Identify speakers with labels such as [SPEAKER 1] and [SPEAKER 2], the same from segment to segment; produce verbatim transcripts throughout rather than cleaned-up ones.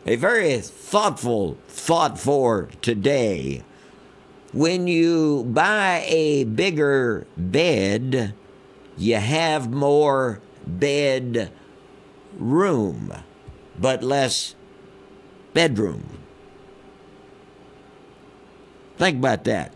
[SPEAKER 1] a very thoughtful thought for today. When you buy a bigger bed, you have more bed room, but less bedroom. Think about that.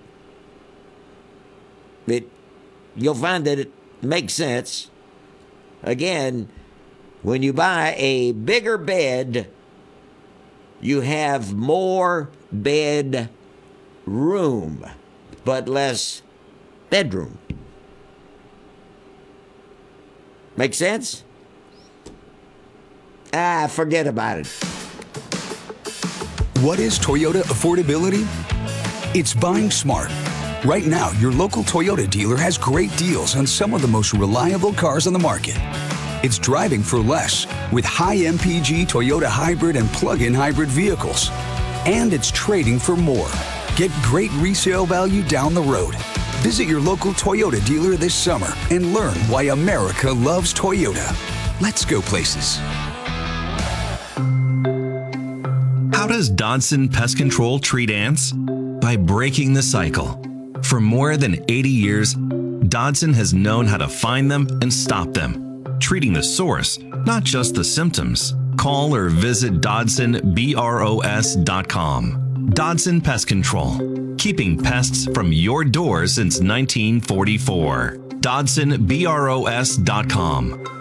[SPEAKER 1] It, you'll find that it makes sense. Again, when you buy a bigger bed, you have more bed room, but less bedroom. Make sense? Ah, forget about it.
[SPEAKER 2] What is Toyota affordability? It's buying smart. Right now, your local Toyota dealer has great deals on some of the most reliable cars on the market. It's driving for less with high M P G Toyota hybrid and plug-in hybrid vehicles. And it's trading for more. Get great resale value down the road. Visit your local Toyota dealer this summer and learn why America loves Toyota. Let's go places.
[SPEAKER 3] How does Dodson Pest Control treat ants? By breaking the cycle. For more than eighty years, Dodson has known how to find them and stop them, treating the source, not just the symptoms. Call or visit Dodson Bros dot com. Dodson Pest Control, keeping pests from your door since nineteen forty-four. Dodson Bros dot com.